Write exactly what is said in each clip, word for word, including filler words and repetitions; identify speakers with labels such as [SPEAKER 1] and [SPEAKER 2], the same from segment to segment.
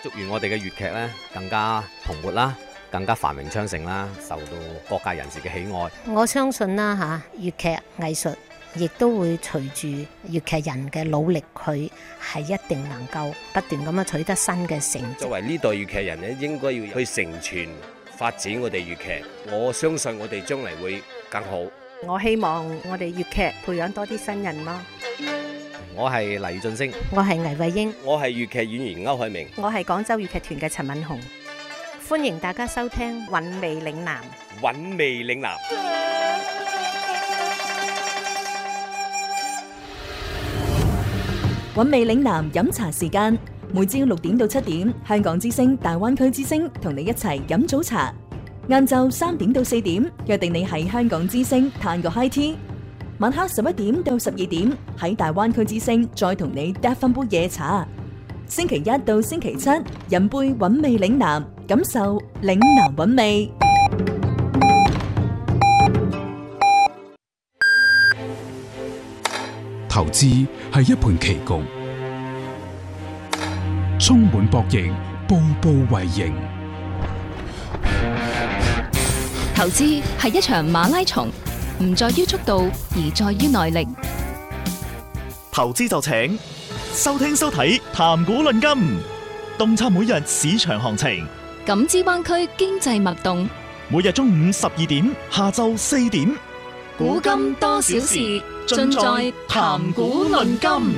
[SPEAKER 1] 祝願我哋嘅粵劇咧更加蓬勃啦，更加繁榮昌盛啦，受到各界人士嘅喜愛。
[SPEAKER 2] 我相信啦嚇，粵劇藝術亦都會隨住粵劇人嘅努力，佢係一定能夠不斷咁樣取得新嘅成績。
[SPEAKER 3] 作為呢代粵劇人咧，應該要去承傳發展我哋粵劇。我相信我哋將嚟會更好。
[SPEAKER 4] 我希望我哋粵劇培養多啲新人咯。
[SPEAKER 1] 我係黎俊升，
[SPEAKER 2] 我係倪慧英，
[SPEAKER 3] 我係粵劇演員歐海明，
[SPEAKER 4] 我係廣州粵劇團嘅陳敏紅。
[SPEAKER 2] 歡迎大家收聽《
[SPEAKER 4] 韻味嶺南》。
[SPEAKER 3] 韻味嶺南。
[SPEAKER 5] 韻味嶺南飲茶時間，每朝六點到七點，香港之聲、大灣區之聲同你一齊飲早茶。晏晝三點到四點，約定你喺香港之聲嘆個 high tea。晚黑十一點到十二點，喺大灣區之聲再同你嗒翻杯夜茶。星期一到星期七，飲杯韻味嶺南，感受嶺南韻味。
[SPEAKER 6] 投資係一盤棋局，充滿博弈，步步為營。
[SPEAKER 7] 投資係一場馬拉松，唔在於速度，而在於耐力。
[SPEAKER 8] 投資就請收聽收睇談股論金，洞察每日市場行情，
[SPEAKER 7] 感知灣區經濟脈動。
[SPEAKER 8] 每日中午十二點，下晝四點，
[SPEAKER 7] 股金多少事，盡在談股論金。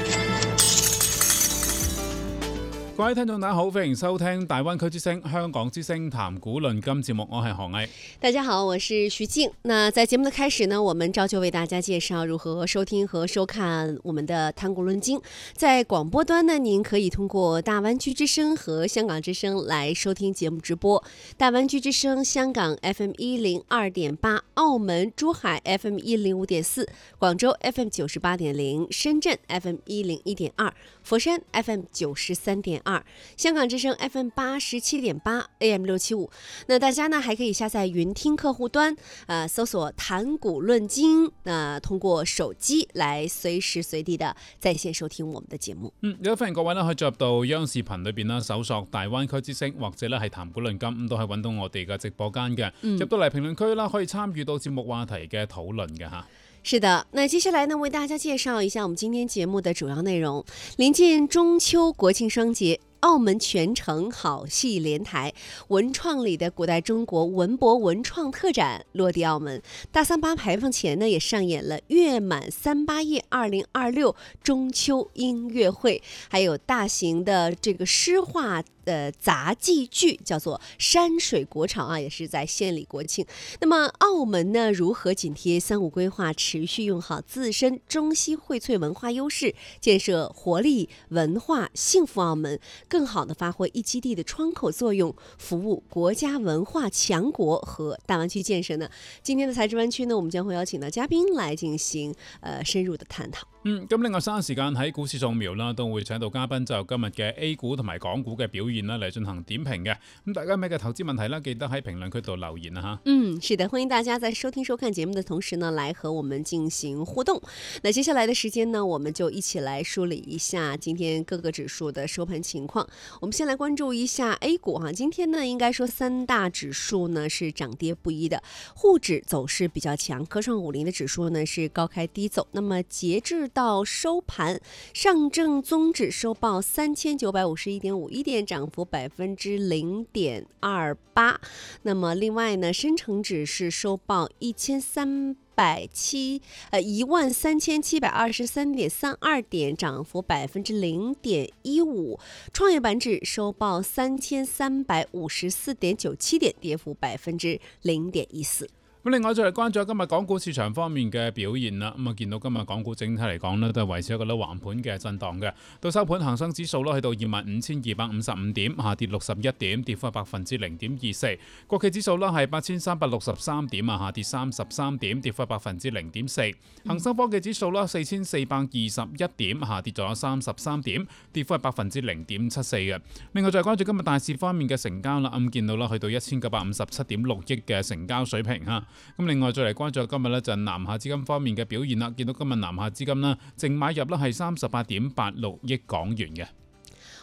[SPEAKER 9] 各位聽眾大家好，歡迎收聽大灣區之聲、香港之聲談股論金節目，我係何毅。
[SPEAKER 10] 大家好，我是徐靜。那在節目的開始呢，我們照舊為大家介紹如何收聽和收看我們的談股論金。在廣播端呢，您可以通過大灣區之聲和香港之聲來收聽節目直播。大灣區之聲香港 F M 一零二點八，澳門珠海 F M 一零五點四，廣州 F M 九十八點零，深圳 F M 一零一點二，佛山 F M 九十三點二。香港之聲 F M 八十七點八 A M 六七五，那大家呢還可以下載雲聽客戶端，呃，搜索談股論金，呃，通過手機來隨時隨地的在線收聽我們的節目。
[SPEAKER 9] 嗯，有歡迎各位呢可以進入到央視頻裏邊啦，搜索大灣區之聲或者咧係談股論金，咁都係揾到我哋嘅直播間嘅，嗯、入到嚟評論區啦，可以參與到節目話題嘅討論嘅吓。
[SPEAKER 10] 是的，那接下來呢，為大家介紹一下我們今天節目的主要內容。臨近中秋國慶雙節，澳門全城好戲連台，文創里的古代中國文博文創特展落地澳門。大三巴牌坊前呢，也上演了月滿三八夜二零二六中秋音樂會，還有大型的這個詩畫的雜技劇，叫做山水國潮啊，也是在獻禮國慶。那麼澳門呢，如何緊貼三五規劃，持續用好自身中西薈萃文化優勢，建設活力文化幸福澳門，更好地發揮一基地的窗口作用，服務國家文化強國和大灣區建設呢？今天的財智灣區呢，我們將會邀請到嘉賓來進行呃深入的探討。
[SPEAKER 9] 嗯，咁另外三時間喺股市掃描啦，都會請到嘉賓就今日嘅 A 股同埋港股嘅表現啦嚟進行點評嘅。咁大家有咩嘅投資問題啦，記得喺評論區度留言啊吓。
[SPEAKER 10] 嗯，是的，歡迎大家在收聽收看節目的同時呢，來和我們進行互動。那接下來的時間呢，我們就一起來梳理一下今天各個指數的收盤情況。我們先來關注一下 A 股哈，今天呢，應該說三大指數呢是漲跌不一的，滬指走勢比較強，科創五零的指數呢是高開低走。那麼截至到收盤，上證綜指收報三千九百五十一點五一點，漲幅百分之零點二八。那麼另外呢，深成指是收報一千三百七呃一萬三千七百二十三點三二點，漲幅百分之零點一五。創業板指收報三千三百五十四點九七點，跌幅百分之零點一四。
[SPEAKER 9] 咁另外再嚟關注今日港股市場方面嘅表現啦。咁啊，見到今日港股整體嚟講呢，都係維持一個咧橫盤嘅震盪嘅。到收盤，恒生指數咧去到二萬五千二百五十五點，下跌六十一點，跌幅係百分之零點二四。國企指數咧係八千三百六十三點啊，下跌三十三點，跌幅係百分之零點四。恒生科技指數咧四千四百二十一點，下跌咗三十三點，跌幅係百分之零點七四嘅。另外再關注今日大市方面嘅成交啦，咁見到啦去到一千九百五十七點六億嘅成交水平嚇。咁另外再嚟關注今日咧就南下資金方面嘅表現啦，見到今日南下資金啦淨買入咧係三十八點八六億港元嘅。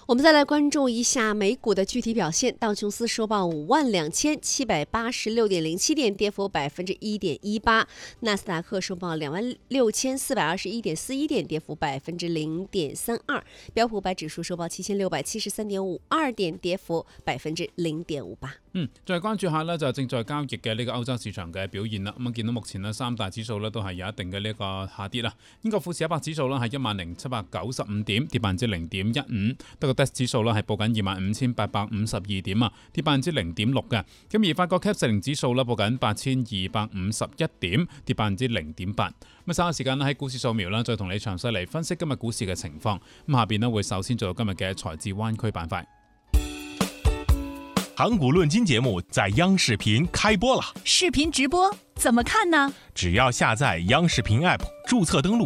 [SPEAKER 10] 我们再来关注一下美股的具体表现。道琼斯收报五万两千七百八十六点零七点，跌幅百分之一点一八；纳斯达克收报两万六千四百二十一点四一点，跌幅百分之零点三二；标普五百指数收报七千六百七十三点五二點，跌幅百分之零點五八。
[SPEAKER 9] 嗯，再關注下呢，就正在交易嘅呢個歐洲市場嘅表現啦。咁啊，見到目前呢三大指數呢都係有一定嘅呢個下跌啦。英國富時一百指數呢係一萬零七百九十五點，跌百分之零點一五。德國 D A X 指數呢係報緊二萬五千八百五十二點啊，跌百分之零點六嘅。咁而法國 C A C 四零指數呢報緊八千二百五十一點，跌百分之零點八。咁稍後時間呢喺股市掃描啦，再同你詳細嚟分析今日股市嘅情況。咁下邊呢會首先做到今日嘅財智灣區板塊。
[SPEAKER 11] 盤古論金節目在央視頻開播了，
[SPEAKER 12] 視頻直播怎麼看呢？
[SPEAKER 11] 只要下載央視頻 app，註冊登錄